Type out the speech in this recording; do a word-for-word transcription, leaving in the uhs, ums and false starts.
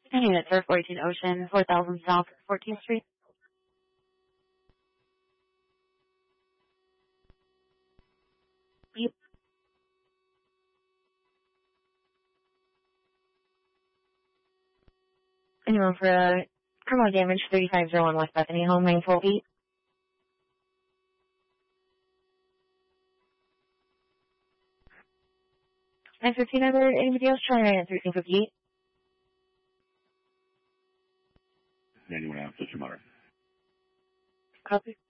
ten units for fourteen Ocean, four thousand South fourteenth Street. Beep. Anyone for uh, criminal damage, thirty-five oh one West Bethany, home nine four eight. nine fifteen, number, anybody else trying to thirteen fifty-eight? Anyone else, Sister Mother? Copy.